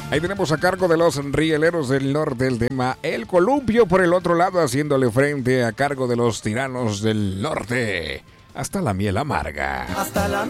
Ahí tenemos a cargo de los rieleros del norte el tema El Columpio, por el otro lado haciéndole frente a cargo de los tiranos del norte. Hasta la miel amarga. Hasta la